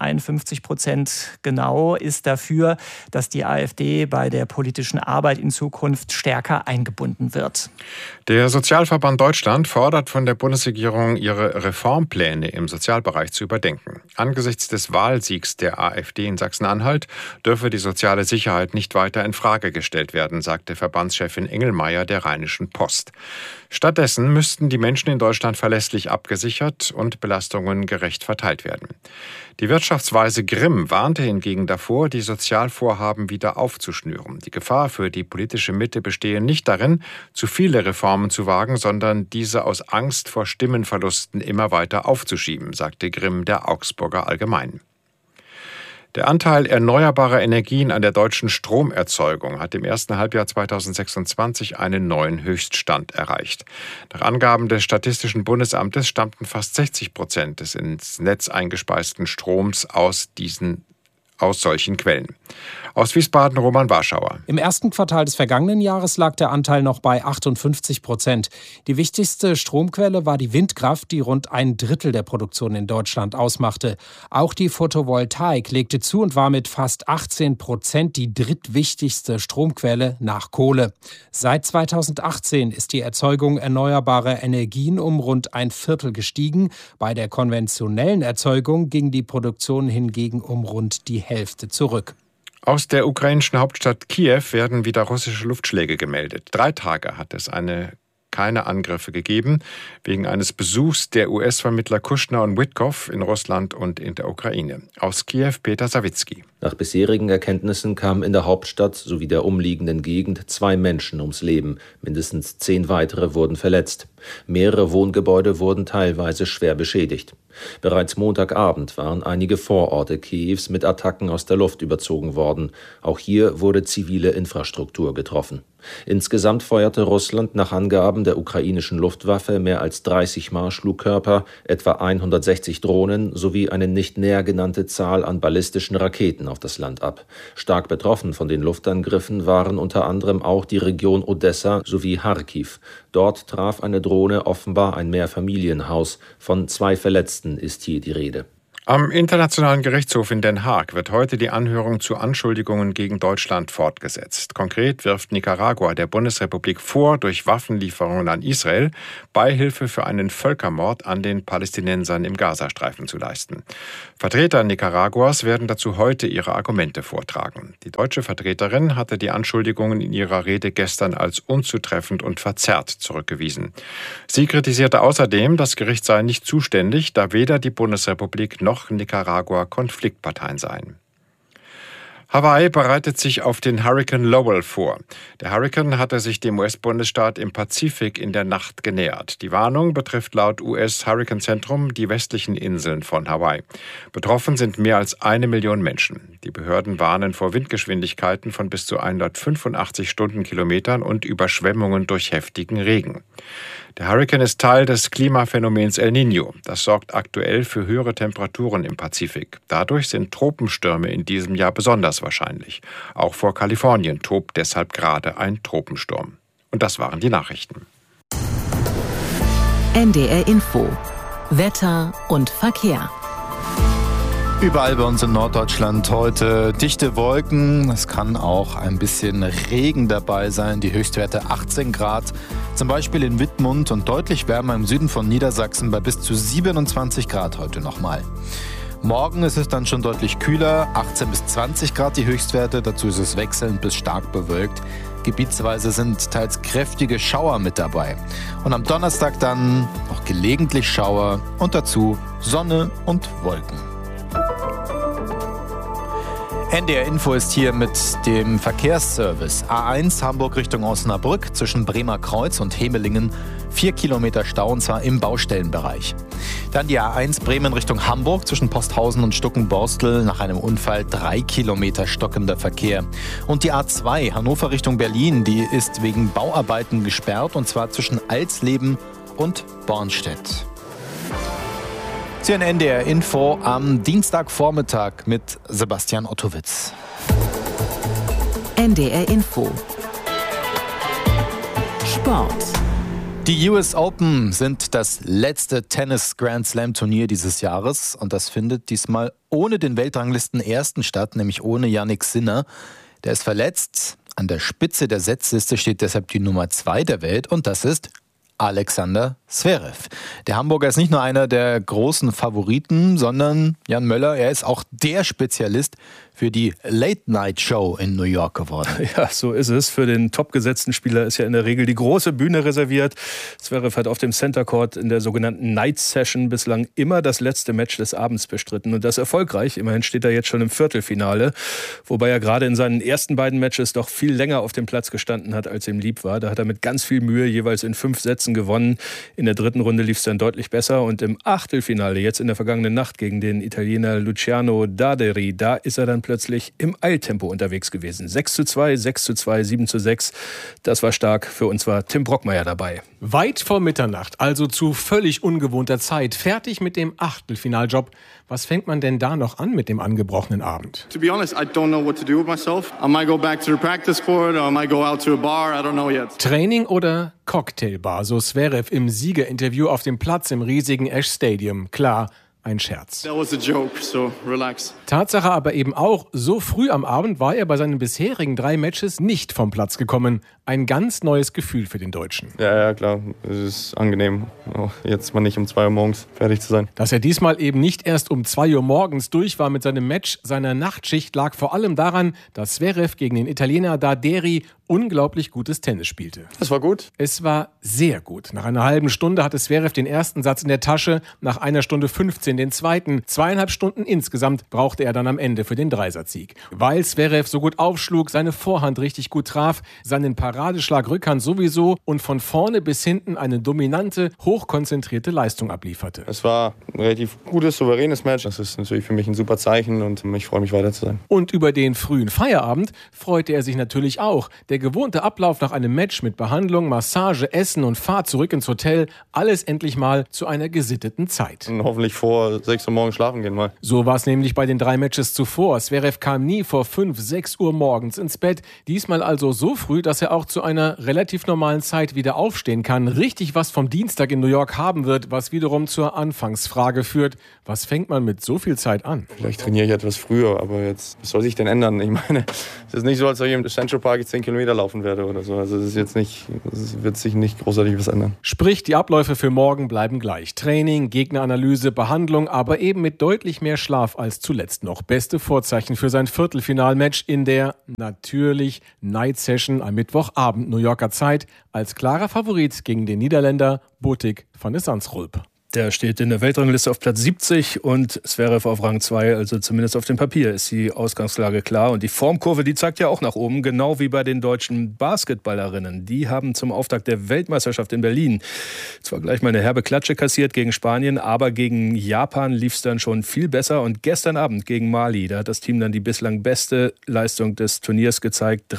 51% genau, ist dafür, dass die AfD bei der politischen Arbeit in Zukunft stärker eingebunden wird. Der Sozialverband Deutschland fordert von der Bundesregierung, ihre Reformpläne im Sozialbereich zu überdenken. Angesichts des Wahlsiegs der AfD in Sachsen-Anhalt dürfe die soziale Sicherheit nicht weiter in Frage gestellt werden, sagte Verbandschefin Engelmeier der Rheinischen Post. Stattdessen müssten die Menschen in Deutschland verlässlich abgesichert und Belastungen gerecht verteilt werden. Die Wirtschaftsweise Grimm warnte hingegen davor, die Sozialvorhaben wieder aufzuschnüren. Die Gefahr für die politische Mitte bestehe nicht darin, zu viele Reformen zu wagen, sondern diese aus Angst vor Stimmenverlusten immer weiter aufzuschieben, sagte Grimm der Augsburger Allgemeinen. Der Anteil erneuerbarer Energien an der deutschen Stromerzeugung hat im ersten Halbjahr 2026 einen neuen Höchststand erreicht. Nach Angaben des Statistischen Bundesamtes stammten fast 60% des ins Netz eingespeisten Stroms aus solchen Quellen. Aus Wiesbaden Roman Warschauer. Im ersten Quartal des vergangenen Jahres lag der Anteil noch bei 58%. Die wichtigste Stromquelle war die Windkraft, die rund 1/3 der Produktion in Deutschland ausmachte. Auch die Photovoltaik legte zu und war mit fast 18% die drittwichtigste Stromquelle nach Kohle. Seit 2018 ist die Erzeugung erneuerbarer Energien um rund 1/4 gestiegen. Bei der konventionellen Erzeugung ging die Produktion hingegen um rund die Hälfte zurück. Aus der ukrainischen Hauptstadt Kiew werden wieder russische Luftschläge gemeldet. 3 Tage hat es keine Angriffe gegeben, wegen eines Besuchs der US-Vermittler Kushner und Witkow in Russland und in der Ukraine. Aus Kiew Peter Sawicki. Nach bisherigen Erkenntnissen kamen in der Hauptstadt sowie der umliegenden Gegend 2 Menschen ums Leben. Mindestens 10 weitere wurden verletzt. Mehrere Wohngebäude wurden teilweise schwer beschädigt. Bereits Montagabend waren einige Vororte Kiews mit Attacken aus der Luft überzogen worden. Auch hier wurde zivile Infrastruktur getroffen. Insgesamt feuerte Russland nach Angaben der ukrainischen Luftwaffe mehr als 30 Marschflugkörper, etwa 160 Drohnen sowie eine nicht näher genannte Zahl an ballistischen Raketen auf das Land ab. Stark betroffen von den Luftangriffen waren unter anderem auch die Region Odessa sowie Charkiw. Dort traf eine Drohne offenbar ein Mehrfamilienhaus. Von 2 Verletzten ist hier die Rede. Am Internationalen Gerichtshof in Den Haag wird heute die Anhörung zu Anschuldigungen gegen Deutschland fortgesetzt. Konkret wirft Nicaragua der Bundesrepublik vor, durch Waffenlieferungen an Israel Beihilfe für einen Völkermord an den Palästinensern im Gazastreifen zu leisten. Vertreter Nicaraguas werden dazu heute ihre Argumente vortragen. Die deutsche Vertreterin hatte die Anschuldigungen in ihrer Rede gestern als unzutreffend und verzerrt zurückgewiesen. Sie kritisierte außerdem, das Gericht sei nicht zuständig, da weder die Bundesrepublik noch Nicaragua Konfliktparteien seien. Hawaii bereitet sich auf den Hurrikan Lowell vor. Der Hurrikan hatte sich dem US-Bundesstaat im Pazifik in der Nacht genähert. Die Warnung betrifft laut US-Hurrikanzentrum die westlichen Inseln von Hawaii. Betroffen sind mehr als 1 Million Menschen. Die Behörden warnen vor Windgeschwindigkeiten von bis zu 185 Stundenkilometern und Überschwemmungen durch heftigen Regen. Der Hurrikan ist Teil des Klimaphänomens El Niño. Das sorgt aktuell für höhere Temperaturen im Pazifik. Dadurch sind Tropenstürme in diesem Jahr besonders wahrscheinlich. Auch vor Kalifornien tobt deshalb gerade ein Tropensturm. Und das waren die Nachrichten. NDR Info. Wetter und Verkehr. Überall bei uns in Norddeutschland heute dichte Wolken. Es kann auch ein bisschen Regen dabei sein. Die Höchstwerte 18 Grad. Zum Beispiel in Wittmund und deutlich wärmer im Süden von Niedersachsen bei bis zu 27 Grad heute nochmal. Morgen ist es dann schon deutlich kühler, 18 bis 20 Grad die Höchstwerte. Dazu ist es wechselnd bis stark bewölkt. Gebietsweise sind teils kräftige Schauer mit dabei. Und am Donnerstag dann noch gelegentlich Schauer und dazu Sonne und Wolken. NDR Info ist hier mit dem Verkehrsservice. A1 Hamburg Richtung Osnabrück zwischen Bremer Kreuz und Hemelingen 4 Kilometer Stau, und zwar im Baustellenbereich. Dann die A1 Bremen Richtung Hamburg zwischen Posthausen und Stuckenborstel nach einem Unfall 3 Kilometer stockender Verkehr. Und die A2 Hannover Richtung Berlin, die ist wegen Bauarbeiten gesperrt, und zwar zwischen Alsleben und Bornstedt. Sie hören NDR Info am Dienstagvormittag mit Sebastian Ottowitz. NDR Info. Sport. Die US Open sind das letzte Tennis-Grand-Slam-Turnier dieses Jahres, und das findet diesmal ohne den Weltranglisten-Ersten statt, nämlich ohne Jannik Sinner. Der ist verletzt. An der Spitze der Setzliste steht deshalb die Nummer 2 der Welt, und das ist Alexander Zverev. Der Hamburger ist nicht nur einer der großen Favoriten, sondern Jan Möller, er ist auch der Spezialist für die Late-Night-Show in New York geworden. Ja, so ist es. Für den topgesetzten Spieler ist ja in der Regel die große Bühne reserviert. Zverev hat auf dem Center Court in der sogenannten Night Session bislang immer das letzte Match des Abends bestritten, und das erfolgreich. Immerhin steht er jetzt schon im Viertelfinale, wobei er gerade in seinen ersten beiden Matches doch viel länger auf dem Platz gestanden hat, als ihm lieb war. Da hat er mit ganz viel Mühe jeweils in 5 Sätzen gewonnen. In der dritten Runde lief es dann deutlich besser, und im Achtelfinale, jetzt in der vergangenen Nacht gegen den Italiener Luciano Daderi, da ist er dann plötzlich im Eiltempo unterwegs gewesen. 6:2, 6:2, 7:6. Das war stark. Für uns war Tim Brockmeier dabei. Weit vor Mitternacht, also zu völlig ungewohnter Zeit, fertig mit dem Achtelfinaljob. Was fängt man denn da noch an mit dem angebrochenen Abend? To be honest, I don't know what to do with myself. I might go back to the practice court, or I might go out to a bar, I don't know yet. Training oder Cocktailbar, so Zverev im Siegerinterview auf dem Platz im riesigen Ash Stadium. Klar, ein Scherz. That was a joke, so relax. Tatsache aber eben auch, so früh am Abend war er bei seinen bisherigen 3 Matches nicht vom Platz gekommen. Ein ganz neues Gefühl für den Deutschen. Ja, klar. Es ist angenehm, jetzt mal nicht um 2 Uhr morgens fertig zu sein. Dass er diesmal eben nicht erst um 2 Uhr morgens durch war mit seinem Match seiner Nachtschicht, lag vor allem daran, dass Zverev gegen den Italiener Daderi unglaublich gutes Tennis spielte. Das war gut? Es war sehr gut. Nach einer halben Stunde hatte Zverev den ersten Satz in der Tasche, nach 1 Stunde 15 den zweiten. 2,5 Stunden insgesamt brauchte er dann am Ende für den Dreisatz-Sieg. Weil Zverev so gut aufschlug, seine Vorhand richtig gut traf, seinen Paradeschlag Rückhand sowieso und von vorne bis hinten eine dominante, hochkonzentrierte Leistung ablieferte. Es war ein relativ gutes, souveränes Match. Das ist natürlich für mich ein super Zeichen, und ich freue mich, weiter zu sein. Und über den frühen Feierabend freute er sich natürlich auch. Der Der gewohnte Ablauf nach einem Match mit Behandlung, Massage, Essen und Fahrt zurück ins Hotel, alles endlich mal zu einer gesitteten Zeit. Und hoffentlich vor 6 Uhr morgens schlafen gehen mal. So war es nämlich bei den 3 Matches zuvor. Zverev kam nie vor 5, 6 Uhr morgens ins Bett. Diesmal also so früh, dass er auch zu einer relativ normalen Zeit wieder aufstehen kann. Richtig was vom Dienstag in New York haben wird, was wiederum zur Anfangsfrage führt. Was fängt man mit so viel Zeit an? Vielleicht trainiere ich etwas früher, aber jetzt, was soll sich denn ändern? Ich meine, es ist nicht so, als ob ich im Central Park 10 Kilometer laufen werde oder so. Also es wird sich nicht großartig was ändern. Sprich, die Abläufe für morgen bleiben gleich. Training, Gegneranalyse, Behandlung, aber eben mit deutlich mehr Schlaf als zuletzt noch. Beste Vorzeichen für sein Viertelfinalmatch in der, natürlich, Night Session am Mittwochabend New Yorker Zeit als klarer Favorit gegen den Niederländer Botic van de Zandschulp. Der steht in der Weltrangliste auf Platz 70 und Zverev auf Rang 2, also zumindest auf dem Papier ist die Ausgangslage klar. Und die Formkurve, die zeigt ja auch nach oben, genau wie bei den deutschen Basketballerinnen. Die haben zum Auftakt der Weltmeisterschaft in Berlin zwar gleich mal eine herbe Klatsche kassiert gegen Spanien, aber gegen Japan lief es dann schon viel besser. Und gestern Abend gegen Mali, da hat das Team dann die bislang beste Leistung des Turniers gezeigt,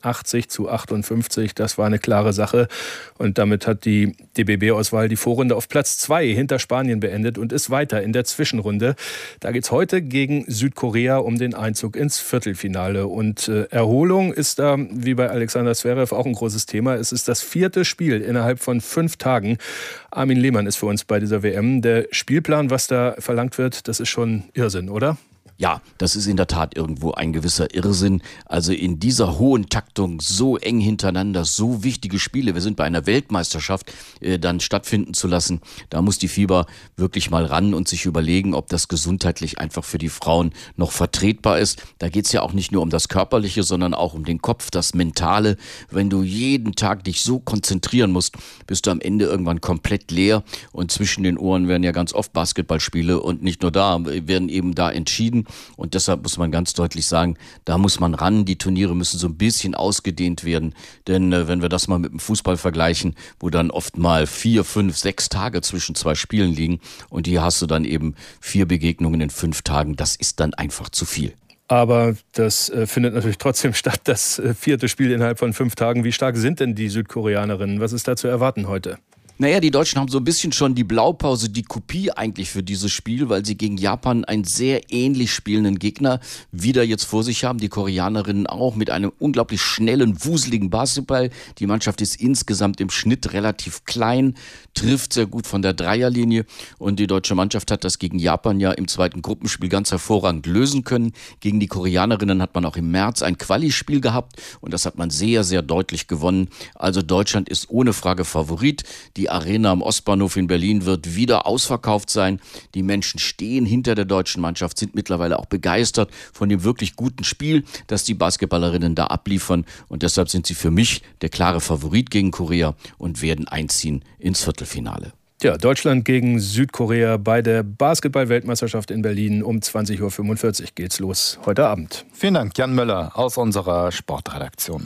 83-58, das war eine klare Sache. Und damit hat die DBB-Auswahl die Vorrunde auf Platz 2 hinter Spanien beendet und ist weiter in der Zwischenrunde. Da geht es heute gegen Südkorea um den Einzug ins Viertelfinale. Und Erholung ist da, wie bei Alexander Zverev, auch ein großes Thema. Es ist das 4. Spiel innerhalb von 5 Tagen. Armin Lehmann ist für uns bei dieser WM. Der Spielplan, was da verlangt wird, das ist schon Irrsinn, oder? Ja, das ist in der Tat irgendwo ein gewisser Irrsinn. Also in dieser hohen Taktung so eng hintereinander, so wichtige Spiele, wir sind bei einer Weltmeisterschaft, dann stattfinden zu lassen. Da muss die FIBA wirklich mal ran und sich überlegen, ob das gesundheitlich einfach für die Frauen noch vertretbar ist. Da geht es ja auch nicht nur um das Körperliche, sondern auch um den Kopf, das Mentale. Wenn du jeden Tag dich so konzentrieren musst, bist du am Ende irgendwann komplett leer. Und zwischen den Ohren werden ja ganz oft Basketballspiele und nicht nur da, werden eben da entschieden. Und deshalb muss man ganz deutlich sagen, da muss man ran. Die Turniere müssen so ein bisschen ausgedehnt werden. Denn wenn wir das mal mit dem Fußball vergleichen, wo dann oft mal 4, 5, 6 Tage zwischen 2 Spielen liegen und hier hast du dann eben 4 Begegnungen in 5 Tagen, das ist dann einfach zu viel. Aber das findet natürlich trotzdem statt, das 4. Spiel innerhalb von 5 Tagen. Wie stark sind denn die Südkoreanerinnen? Was ist da zu erwarten heute? Naja, die Deutschen haben so ein bisschen schon die Blaupause, die Kopie eigentlich für dieses Spiel, weil sie gegen Japan einen sehr ähnlich spielenden Gegner wieder jetzt vor sich haben. Die Koreanerinnen auch mit einem unglaublich schnellen, wuseligen Basketball. Die Mannschaft ist insgesamt im Schnitt relativ klein, trifft sehr gut von der Dreierlinie und die deutsche Mannschaft hat das gegen Japan ja im 2. Gruppenspiel ganz hervorragend lösen können. Gegen die Koreanerinnen hat man auch im März ein Quali-Spiel gehabt und das hat man sehr, sehr deutlich gewonnen. Also Deutschland ist ohne Frage Favorit. Die Arena am Ostbahnhof in Berlin wird wieder ausverkauft sein. Die Menschen stehen hinter der deutschen Mannschaft, sind mittlerweile auch begeistert von dem wirklich guten Spiel, das die Basketballerinnen da abliefern. Und deshalb sind sie für mich der klare Favorit gegen Korea und werden einziehen ins Viertelfinale. Ja, Deutschland gegen Südkorea bei der Basketball-Weltmeisterschaft in Berlin um 20.45 Uhr geht's los heute Abend. Vielen Dank, Jan Möller aus unserer Sportredaktion.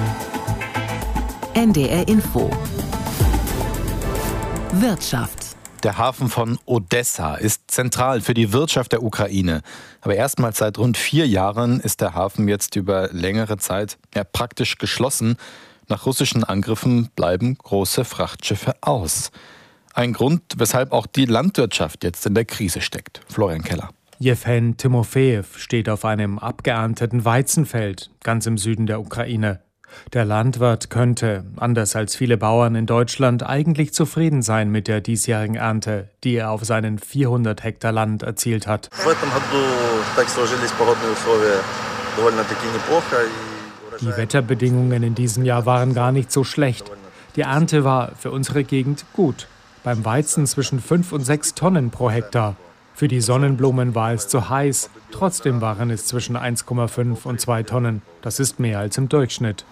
NDR Info. Wirtschaft. Der Hafen von Odessa ist zentral für die Wirtschaft der Ukraine. Aber erstmals seit rund 4 Jahren ist der Hafen jetzt über längere Zeit praktisch geschlossen. Nach russischen Angriffen bleiben große Frachtschiffe aus. Ein Grund, weshalb auch die Landwirtschaft jetzt in der Krise steckt. Florian Keller. Jewgen Timofejew steht auf einem abgeernteten Weizenfeld ganz im Süden der Ukraine. Der Landwirt könnte, anders als viele Bauern in Deutschland, eigentlich zufrieden sein mit der diesjährigen Ernte, die er auf seinen 400 Hektar Land erzielt hat. Die Wetterbedingungen in diesem Jahr waren gar nicht so schlecht. Die Ernte war für unsere Gegend gut. Beim Weizen zwischen 5 und 6 Tonnen pro Hektar. Für die Sonnenblumen war es zu heiß. Trotzdem waren es zwischen 1,5 und 2 Tonnen. Das ist mehr als im Durchschnitt.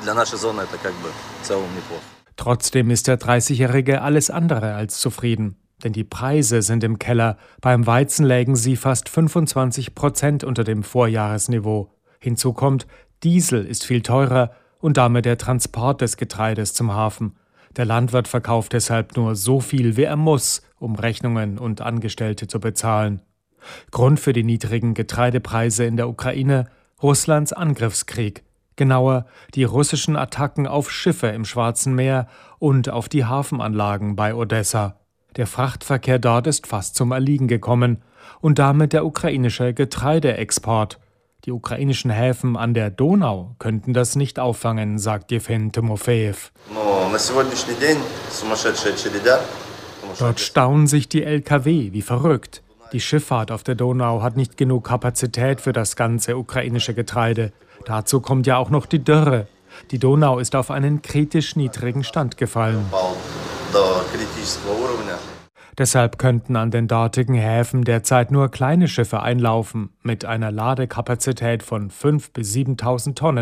Trotzdem ist der 30-Jährige alles andere als zufrieden. Denn die Preise sind im Keller. Beim Weizen lägen sie fast 25% unter dem Vorjahresniveau. Hinzu kommt, Diesel ist viel teurer und damit der Transport des Getreides zum Hafen. Der Landwirt verkauft deshalb nur so viel, wie er muss, um Rechnungen und Angestellte zu bezahlen. Grund für die niedrigen Getreidepreise in der Ukraine: Russlands Angriffskrieg. Genauer, die russischen Attacken auf Schiffe im Schwarzen Meer und auf die Hafenanlagen bei Odessa. Der Frachtverkehr dort ist fast zum Erliegen gekommen und damit der ukrainische Getreideexport. Die ukrainischen Häfen an der Donau könnten das nicht auffangen, sagt Jewgen Timofejew. Dort stauen sich die Lkw wie verrückt. Die Schifffahrt auf der Donau hat nicht genug Kapazität für das ganze ukrainische Getreide. Dazu kommt ja auch noch die Dürre. Die Donau ist auf einen kritisch niedrigen Stand gefallen. Deshalb könnten an den dortigen Häfen derzeit nur kleine Schiffe einlaufen, mit einer Ladekapazität von 5.000 bis 7.000 Tonnen.